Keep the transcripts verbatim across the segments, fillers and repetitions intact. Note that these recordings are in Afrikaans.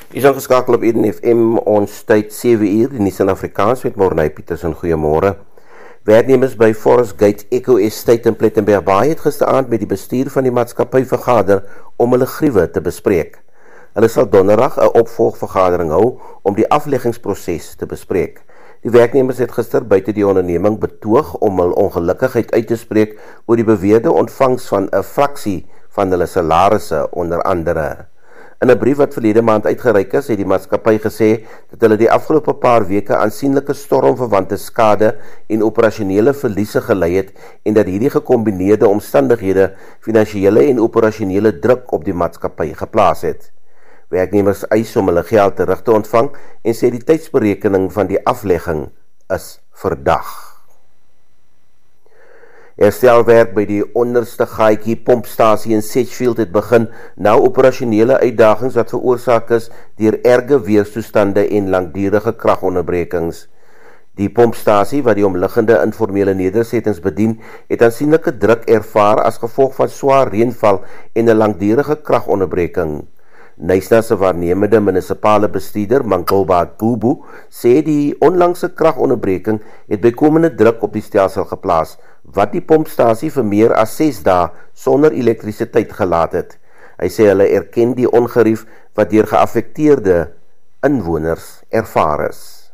Is ingeskakel op Eden F M, ons tyd sewe uur, die nuus in Afrikaans met Morney Petersen, goeiemôre. Werknemers by Forest Gate Eco Estate in Plettenberg Bay het gisteraand met die bestuur van die maatskappy vergader om hulle griewe te bespreek. Hulle sal donderdag 'n opvolgvergadering hou om die afleggingsproses te bespreek. Die werknemers het gister buite die onderneming betoog om hul ongelukkigheid uit te spreek oor die beweerde ontvangs van 'n fraksie van hulle salarisse onder andere. In 'n brief wat verlede maand uitgereik is, het die maatskappy gesê dat hulle die afgelope paar weke aansienlike stormverwante skade en operasionele verliese gelei het en dat hierdie gekombineerde omstandighede finansiële en operasionele druk op die maatskappy geplaas het. Werknemers eis om hulle geld terug te ontvang en sê die tydsberekening van die aflegging is verdag. Herstelwerk by die onderste Gaaitjie pompstasie in Sedgefield het begin na operasionele uitdagings wat veroorsaak is deur erge weerstoestande en langdurige kragonderbrekings. Die pompstasie wat die omliggende informele nedersettings bedien, het aansienlike druk ervaar as gevolg van swaar reënval en 'n langdurige kragonderbreking. Knysna se waarnemende munisipale bestuurder, Mankoba Bubu, sê die onlangse kragonderbreking het bykomende druk op die stelsel geplaas, wat die pompstasie vir meer as ses dae sonder elektrisiteit gelaat het. Hy sê hulle erken die ongerief wat deur geaffekteerde inwoners ervaar is.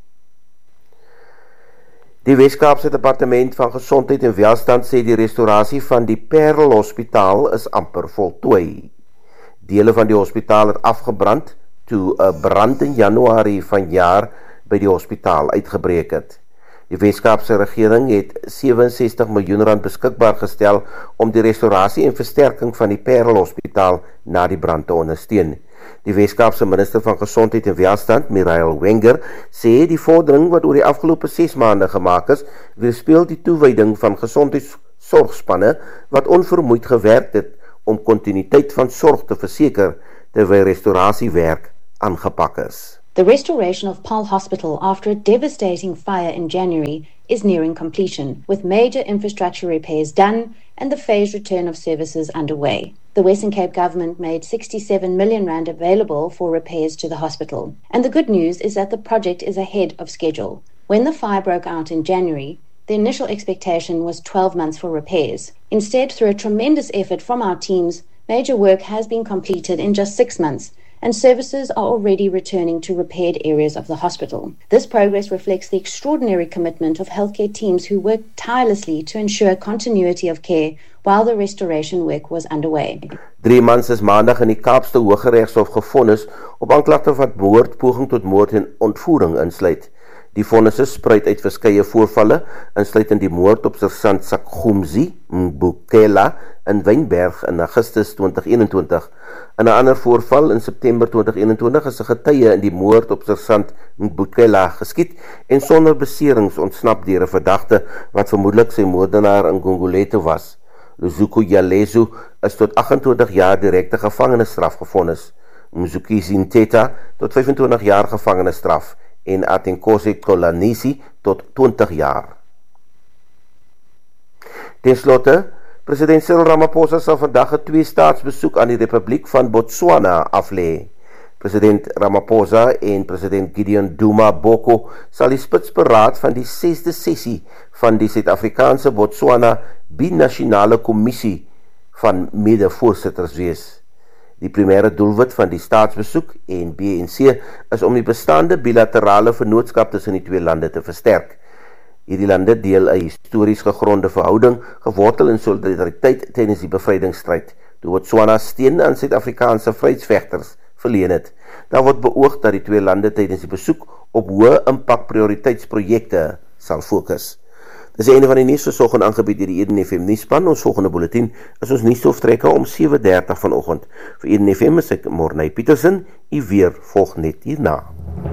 Die Wes-Kaapse Departement van Gesondheid en Welstand sê die restaurasie van die Parel Hospitaal is amper voltooi. Dele van die hospitaal het afgebrand toe 'n brand in Januarie vanjaar by die hospitaal uitgebreek het. Die Wes-Kaapse regering het sewe en sestig miljoen rand beskikbaar gestel om die restaurasie en versterking van die Parel Hospitaal na die brand te ondersteun. Die Wes-Kaapse minister van Gesondheid en Welstand, Mirail Wenger, sê die vordering wat oor die afgelope ses maande gemaak is, weerspieël die toewyding van gesondheidsorgspanne wat onvermoeid gewerk het om kontinuïteit van sorg te verseker terwyl restaurasiewerk aangepak is. The restoration of Paarl Hospital after a devastating fire in January is nearing completion, with major infrastructure repairs done and the phased return of services underway. The Western Cape government made sixty-seven million rand available for repairs to the hospital. And the good news is that the project is ahead of schedule. When the fire broke out in January, the initial expectation was twelve months for repairs. Instead, through a tremendous effort from our teams, major work has been completed in just six months, and services are already returning to repaired areas of the hospital. This progress reflects the extraordinary commitment of healthcare teams who worked tirelessly to ensure continuity of care while the restoration work was underway. Drie mans is maandag in die Kaapse Hooggeregshof gevonnis op aanklagte van moord, poging tot moord en ontvoering insluit. Die vonnisse spruit uit verskeie voorvalle, insluitend die moord op Sersant Sakgumzi Mbukela in Wynberg in Augustus twintig eenentwintig. In 'n ander voorval in September twintig eenentwintig is 'n getuie in die moord op Sersant Mbukela geskiet en sonder beserings ontsnap deur 'n verdagte wat vermoedelik sy moordenaar in Gongolete was. Luzuku Jalezu is tot agt-en-twintig jaar direkte gevangenisstraf gevonnis. Mzuki Zinteta tot vyf-en-twintig jaar gevangenisstraf en Atenkosi Kolanisi tot twintig jaar. Ten slotte, president Cyril Ramaphosa sal vandag 'n twee-staatsbesoek aan die Republiek van Botswana aflê. President Ramaphosa en president Gideon Duma Boko sal die spitsberaad van die sesde sessie van die Suid-Afrikaanse Botswana Binasionale Kommissie van mede-voorsitters wees. Die primêre doelwit van die staatsbesoek en B N C is om die bestaande bilaterale vennootskap tussen die twee lande te versterk. Hierdie lande deel 'n histories gegronde verhouding, gewortel in solidariteit tydens die bevrydingsstryd, toe Botswana steun aan Suid-Afrikaanse vryheidsvegters verleen het. Daar word beoog dat die twee lande tydens die besoek op hoë impak prioriteitsprojekte sal fokus. Dis die einde van die nuus versorging aangebied deur die Eden F M nuusspan. Ons volgende bulletin is ons nuustoftrekker om sewe dertig vanoggend. Vir Eden F M is ek Morney Petersen. U weer volg net hierna.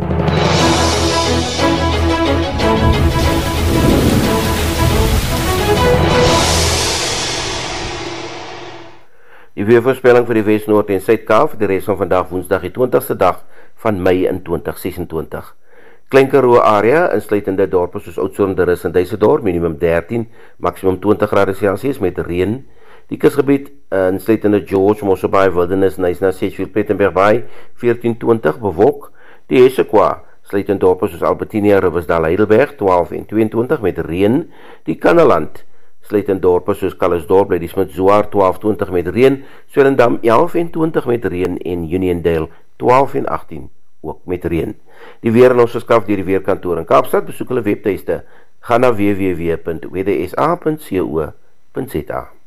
Die weervoorspelling vir die Wes, Noord en Suid-Kaap vir die res van vandag Woensdag die twintigste dag van Mei in twintig sesentwintig. Klein Karoo area, insluitende dorpe soos Oudtshoorn, Rus en Duisendorp, minimum dertien, maksimum twintig grade Celsius met reën. Die kusgebied insluitende George, Mosselbaai, Wildernis, Nyasna, Sedgefield, Plettenberg Bay veertien twintig bewolk. Die Hessequa sluit in dorpe soos Albertinia, Riversdal, Heidelberg twaalf en tweeëntwintig met reën. Die Kannaland sluit in dorpe soos Calisdorp, Ladysmith, Zwaar twaalf twintig met reën, Swellendam elf en twintig met reën en Uniondale twaalf en agttien ook met reën. Die weer in ons geskaf deur die Weerkantoor in Kaapstad. Besoek hulle webtuiste, gaan na w w w punt w d s a punt co punt za.